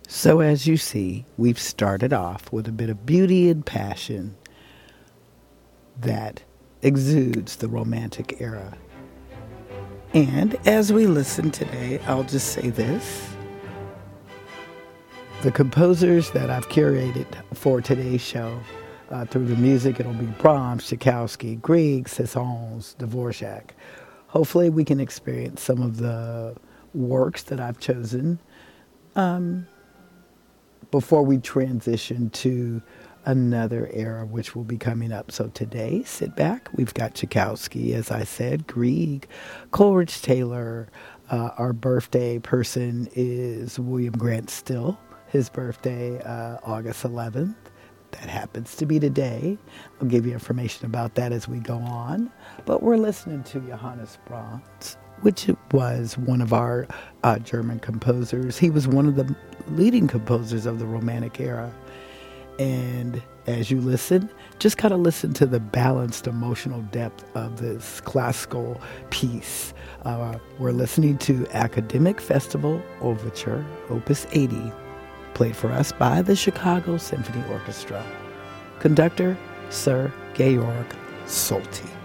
So as you see, we've started off with a bit of beauty and passion that exudes the Romantic era. And as we listen today, I'll just say this. The composers that I've curated for today's show, through the music, it'll be Brahms, Tchaikovsky, Grieg, Saint-Saëns, Dvorak. Hopefully we can experience some of the works that I've chosen before we transition to another era, which will be coming up. So today, sit back. We've got Tchaikovsky, as I said, Grieg, Coleridge Taylor. Our birthday person is William Grant Still. His birthday, August 11th. That happens to be today. I'll give you information about that as we go on. But we're listening to Johannes Brahms, which was one of our German composers. He was one of the leading composers of the Romantic era. And as you listen, just kind of listen to the balanced emotional depth of this classical piece. We're listening to Academic Festival Overture, Opus 80, played for us by the Chicago Symphony Orchestra. Conductor, Sir Georg Solti.